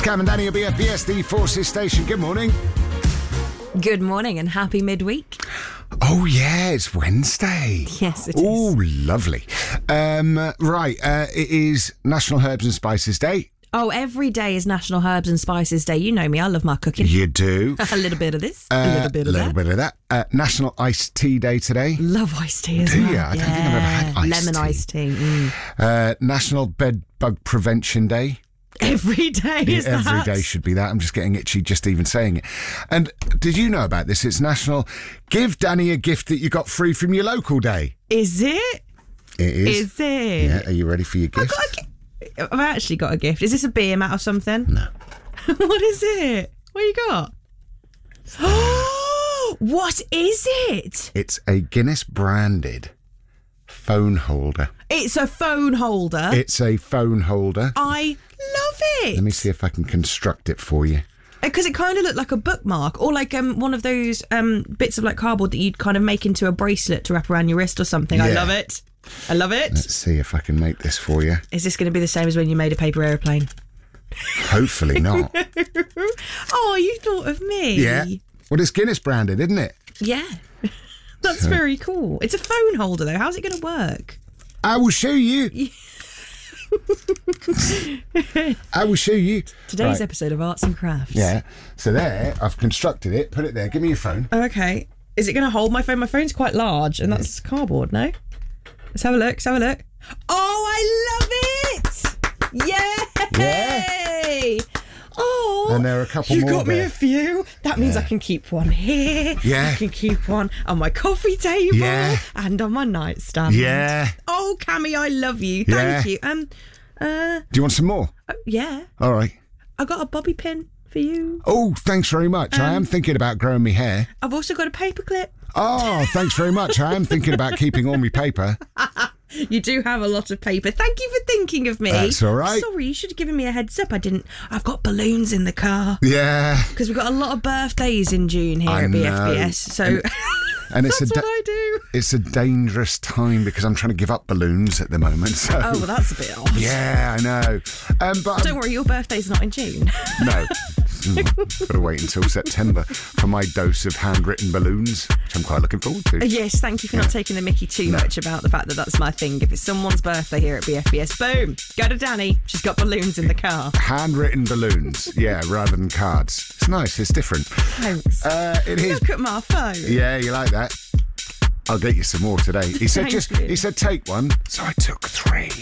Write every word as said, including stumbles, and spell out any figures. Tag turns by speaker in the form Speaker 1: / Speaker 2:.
Speaker 1: Cam and Danny at B F B S, the Forces Station. Good morning.
Speaker 2: Good morning and happy midweek.
Speaker 1: Oh, yeah, it's Wednesday.
Speaker 2: Yes, it
Speaker 1: Ooh,
Speaker 2: is.
Speaker 1: lovely. Um, right, uh, it is National Herbs and Spices Day.
Speaker 2: Oh, every day is National Herbs and Spices Day. You know me, I love my cooking.
Speaker 1: You do.
Speaker 2: A little bit of this,
Speaker 1: Uh,
Speaker 2: a little bit of
Speaker 1: little
Speaker 2: that.
Speaker 1: bit of that. Uh, National Iced Tea Day today.
Speaker 2: Love iced tea as
Speaker 1: Do
Speaker 2: well.
Speaker 1: you? I don't think I've ever had iced
Speaker 2: Lemon
Speaker 1: tea.
Speaker 2: iced tea. Mm.
Speaker 1: Uh, National Bed Bug Prevention Day.
Speaker 2: Every day is
Speaker 1: Every
Speaker 2: that.
Speaker 1: day should be that. I'm just getting itchy just even saying it. And did you know about this? It's National Give Danny a Gift That You Got Free From Your Local Day.
Speaker 2: Is it?
Speaker 1: It is.
Speaker 2: Is it?
Speaker 1: Yeah, are you ready for your
Speaker 2: I've,
Speaker 1: gift?
Speaker 2: got a gi- I've actually got a gift. Is this a beer mat or something?
Speaker 1: No.
Speaker 2: What is it? What you got? What is it?
Speaker 1: It's a Guinness branded phone holder.
Speaker 2: It's a phone holder.
Speaker 1: It's a phone holder.
Speaker 2: I love it.
Speaker 1: Let me see if I can construct it for you.
Speaker 2: Because it kind of looked like a bookmark or like um one of those um bits of like cardboard that you'd kind of make into a bracelet to wrap around your wrist or something. I
Speaker 1: Yeah.
Speaker 2: love it. I love it.
Speaker 1: Let's see if I can make this for you.
Speaker 2: Is this going to be the same as when you made a paper aeroplane?
Speaker 1: Hopefully not.
Speaker 2: Oh, you thought of me.
Speaker 1: Yeah. Well, it's Guinness branded, isn't it?
Speaker 2: Yeah. That's
Speaker 1: So-
Speaker 2: very cool. It's a phone holder though. How's it going to work?
Speaker 1: I will show you. I will show you.
Speaker 2: Today's
Speaker 1: Right.
Speaker 2: episode of Arts and Crafts.
Speaker 1: Yeah. So there, I've constructed it. Put it there. Give me your phone.
Speaker 2: Oh, okay. Is it going to hold my phone? My phone's quite large and that's cardboard, no? Let's have a look. Let's have a look. Oh, I love it! Yay! Oh,
Speaker 1: And there are a couple
Speaker 2: you
Speaker 1: more
Speaker 2: got me
Speaker 1: there.
Speaker 2: a few. That means I can keep one here.
Speaker 1: Yeah.
Speaker 2: I can keep one on my coffee table.
Speaker 1: Yeah.
Speaker 2: And on my nightstand.
Speaker 1: Yeah.
Speaker 2: Oh, Cammy, I love you.
Speaker 1: Yeah.
Speaker 2: Thank you. Um. Uh.
Speaker 1: Do you want some more?
Speaker 2: oh, yeah.
Speaker 1: All right.
Speaker 2: I got a bobby pin for you.
Speaker 1: Oh, thanks very much. I am thinking about growing me hair.
Speaker 2: I've also got a paper clip.
Speaker 1: Oh, thanks very much. I am thinking about keeping all my paper.
Speaker 2: You do have a lot of paper. Thank you for thinking of me.
Speaker 1: That's all right.
Speaker 2: Sorry, you should have given me a heads up. I didn't. I've got balloons in the car
Speaker 1: Yeah.
Speaker 2: because we've got a lot of birthdays in June here
Speaker 1: I
Speaker 2: at B F B
Speaker 1: know.
Speaker 2: S. So
Speaker 1: And it's
Speaker 2: that's
Speaker 1: a
Speaker 2: what
Speaker 1: da-
Speaker 2: I do.
Speaker 1: it's a dangerous time because I'm trying to give up balloons at the moment. So
Speaker 2: Oh, well, that's a bit odd.
Speaker 1: yeah, I know. Um, but
Speaker 2: Don't worry, your birthday's not in June.
Speaker 1: no, got to wait until September for my dose of handwritten balloons, which I'm quite looking forward to.
Speaker 2: Yes, thank you for not taking the mickey too much about the fact that that's my thing. If it's someone's birthday here at B F B S, boom, go to Danny. She's got balloons in the car.
Speaker 1: Handwritten balloons, yeah, rather than cards. It's nice. It's different.
Speaker 2: Thanks.
Speaker 1: Uh, it is.
Speaker 2: Look at my phone.
Speaker 1: Yeah, you like that? I'll get you some more today. He said
Speaker 2: Thank
Speaker 1: just.
Speaker 2: you.
Speaker 1: He said take one, so I took three.